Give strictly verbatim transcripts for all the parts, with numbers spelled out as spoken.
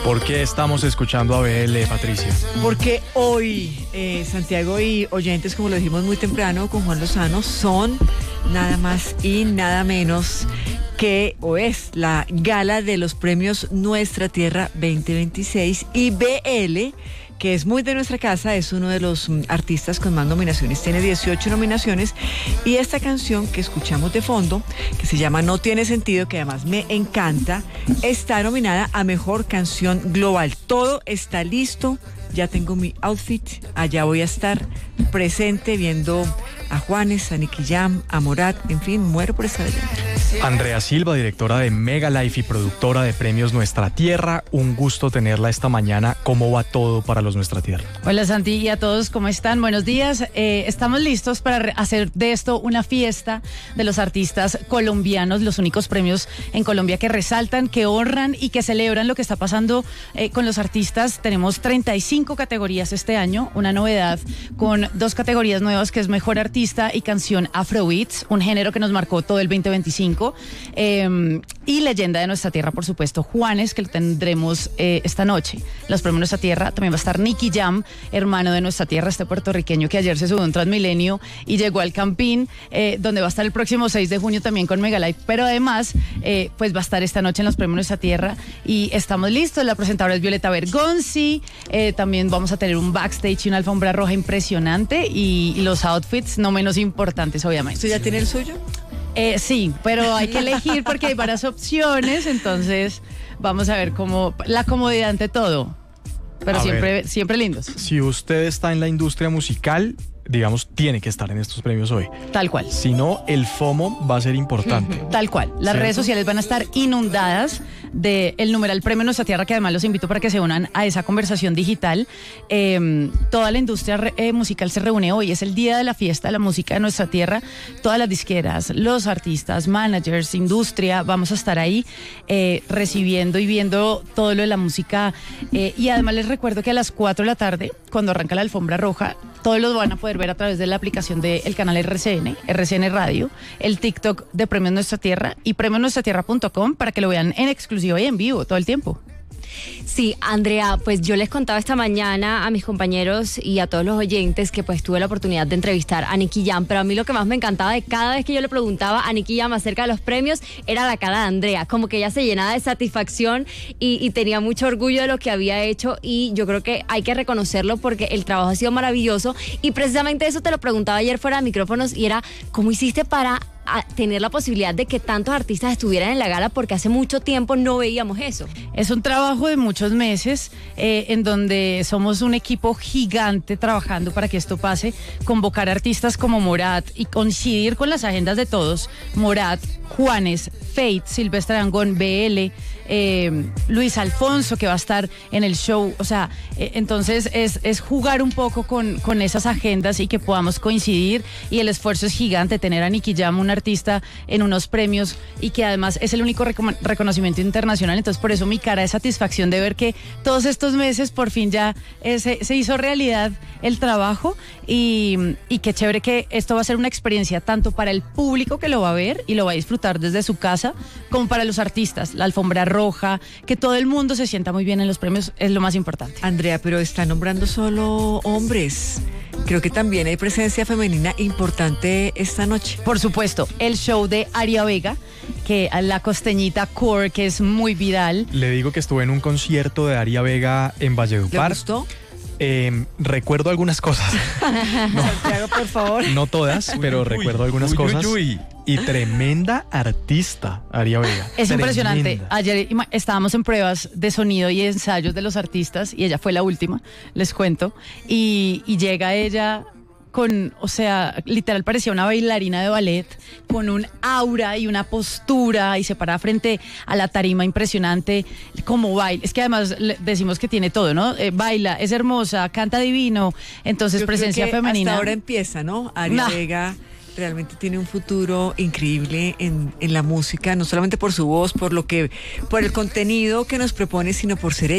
¿Por qué estamos escuchando a B L, Patricia? Porque hoy, eh, Santiago y oyentes, como lo dijimos muy temprano con Juan Lozano, son nada más y nada menos que, o es, la gala de los premios Nuestra Tierra veinte veintiséis, y B L, que es muy de nuestra casa, es uno de los um, artistas con más nominaciones, tiene dieciocho nominaciones, y esta canción que escuchamos de fondo, que se llama No Tiene Sentido, que además me encanta, está nominada a Mejor Canción Global. Todo está listo, ya tengo mi outfit, allá voy a estar presente viendo a Juanes, a Nicky Jam, a Morat, en fin, muero por estar allá. Andrea Silva, directora de Mega Life y productora de premios Nuestra Tierra, un gusto tenerla esta mañana. ¿Cómo va todo para los Nuestra Tierra? Hola Santi, y a todos, ¿cómo están? Buenos días. Eh, estamos listos para hacer de esto una fiesta de los artistas colombianos, los únicos premios en Colombia que resaltan, que honran y que celebran lo que está pasando eh, con los artistas. Tenemos treinta y cinco categorías este año, una novedad con dos categorías nuevas, que es Mejor Artista y Canción Afrobeats, un género que nos marcó todo el veinte veinticinco. Eh, y Leyenda de Nuestra Tierra, por supuesto, Juanes, que lo tendremos eh, esta noche. Los premios Nuestra Tierra, también va a estar Nicky Jam, hermano de Nuestra Tierra, este puertorriqueño que ayer se subió un Transmilenio y llegó al Campín, eh, donde va a estar el próximo seis de junio también con Megalife, pero además, eh, pues va a estar esta noche en los premios Nuestra Tierra y estamos listos. La presentadora es Violeta Bergonzi, eh, también vamos a tener un backstage y una alfombra roja impresionante y, y los outfits no menos importantes, obviamente. ¿Usted ya tiene el suyo? Eh, sí, pero hay que elegir porque hay varias opciones, entonces vamos a ver cómo la comodidad ante todo, pero A siempre, ver, siempre lindos. Si usted está en la industria musical, digamos, tiene que estar en estos premios hoy. Tal cual. Si no, el FOMO va a ser importante. Tal cual. Las ¿Cierto? redes sociales van a estar inundadas de el numeral Premio Nuestra Tierra, que además los invito para que se unan a esa conversación digital. Eh, toda la industria re, eh, musical se reúne hoy. Es el día de la fiesta de la música de Nuestra Tierra. Todas las disqueras, los artistas, managers, industria, vamos a estar ahí eh, recibiendo y viendo todo lo de la música. Eh, y además les recuerdo que a las cuatro de la tarde, cuando arranca la alfombra roja, todos los van a poder ver a través de la aplicación del canal R C N, R C N Radio, el TikTok de Premios Nuestra Tierra y premios nuestra tierra punto com para que lo vean en exclusiva y en vivo todo el tiempo. Sí, Andrea, pues yo les contaba esta mañana a mis compañeros y a todos los oyentes que pues tuve la oportunidad de entrevistar a Nicky Jam, pero a mí lo que más me encantaba de cada vez que yo le preguntaba a Nicky Jam acerca de los premios era la cara de Andrea, como que ella se llenaba de satisfacción y, y tenía mucho orgullo de lo que había hecho, y yo creo que hay que reconocerlo porque el trabajo ha sido maravilloso, y precisamente eso te lo preguntaba ayer fuera de micrófonos, y era ¿cómo hiciste para a tener la posibilidad de que tantos artistas estuvieran en la gala? Porque hace mucho tiempo no veíamos eso. Es un trabajo de muchos meses eh, en donde somos un equipo gigante trabajando para que esto pase, convocar artistas como Morat y coincidir con las agendas de todos. Morat, Juanes, Fate, Silvestre Dangond, B L, eh, Luis Alfonso, que va a estar en el show. O sea, eh, entonces es, es jugar un poco con, con esas agendas y que podamos coincidir, y el esfuerzo es gigante tener a Nicky Jam, un artista en unos premios, y que además es el único reco- reconocimiento internacional. Entonces por eso mi cara de satisfacción de ver que todos estos meses por fin ya eh, se, se hizo realidad el trabajo, y, y qué chévere que esto va a ser una experiencia tanto para el público que lo va a ver y lo va a disfrutar desde su casa, como para los artistas. La alfombra roja, que todo el mundo se sienta muy bien en los premios es lo más importante. Andrea, pero está nombrando solo hombres. Creo que también hay presencia femenina importante esta noche. Por supuesto, el show de Aria Vega, que la costeñita core, que es muy viral. Le digo que estuve en un concierto de Aria Vega en Valledupar. ¿Le gustó? Eh, recuerdo algunas cosas. No, Santiago, por favor. No todas, pero Uy, recuerdo algunas uy, cosas. uy, uy. Y tremenda artista, Aria Vega. Es Tremenda. impresionante. Ayer ima- estábamos en pruebas de sonido y ensayos de los artistas, y ella fue la última, les cuento. Y, y llega ella con, o sea, literal parecía una bailarina de ballet, con un aura y una postura, y se para frente a la tarima impresionante, como baila. Es que además le decimos que tiene todo, ¿no? Eh, baila, es hermosa, canta divino, entonces Yo presencia creo que femenina. hasta ahora empieza, ¿no? Aria Nah. Vega realmente tiene un futuro increíble en, en la música, no solamente por su voz, por lo que, por el contenido que nos propone, sino por ser ella.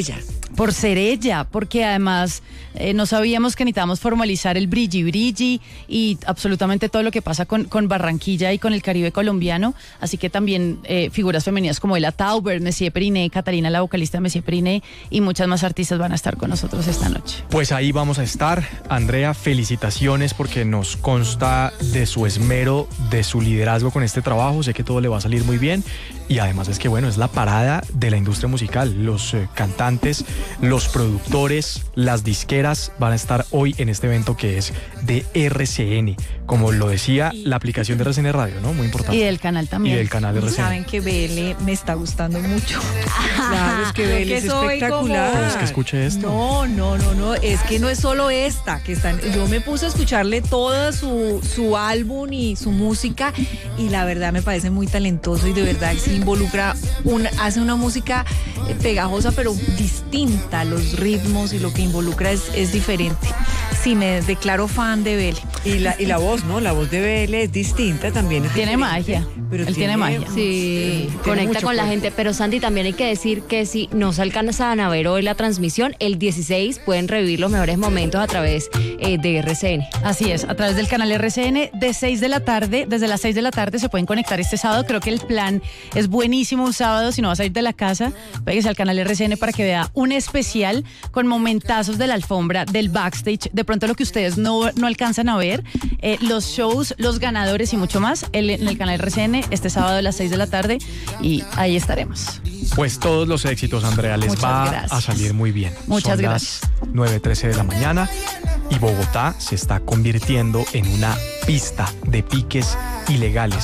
por ser ella, porque además eh, no sabíamos que necesitábamos formalizar el brilli brilli y absolutamente todo lo que pasa con, con Barranquilla y con el Caribe colombiano, así que también eh, figuras femeninas como Ela Tauber, Messier Periné, Catalina, la vocalista de Messier Periné, y muchas más artistas van a estar con nosotros esta noche. Pues ahí vamos a estar. Andrea, felicitaciones porque nos consta de su esmero, de su liderazgo con este trabajo. Sé que todo le va a salir muy bien y además es que, bueno, es la parada de la industria musical. Los eh, cantantes, los productores, las disqueras van a estar hoy en este evento que es de R C N. Como lo decía, la aplicación de R C N Radio, ¿no? Muy importante. Y del canal también. Y del canal de R C N. Saben que B L me está gustando mucho. Claro, es que B L es espectacular. Pero es que escuche esto. No, no, no, no, es que no es solo esta, que están, yo me puse a escucharle todo su, su álbum y su música y la verdad me parece muy talentoso y de verdad se involucra, un, hace una música pegajosa pero distinta, los ritmos y lo que involucra es, es diferente. Sí, me declaro fan de B L. Y la, y la voz, ¿no? La voz de B L es distinta también. Es tiene diferente, magia, pero él tiene magia. Sí, Tiene conecta mucho con la cuerpo. gente. Pero Sandy, también hay que decir que si no se alcanzan a ver hoy la transmisión, el dieciséis pueden revivir los mejores momentos a través eh, de R C N. Así es, a través del canal R C N de seis de la tarde, desde las seis de la tarde se pueden conectar este sábado. Creo que el plan es buenísimo un sábado, si no vas a ir de la casa, péguese al canal R C N para que vea un especial con momentazos de la alfombra, del backstage, de pronto lo que ustedes no, no alcanzan a ver, eh, los shows, los ganadores y mucho más el, en el canal R C N este sábado a las seis de la tarde y ahí estaremos. Pues todos los éxitos, Andrea, les Muchas va gracias. a salir muy bien. Muchas Son gracias. las nueve trece de la mañana y Bogotá se está convirtiendo en una pista de piques ilegales.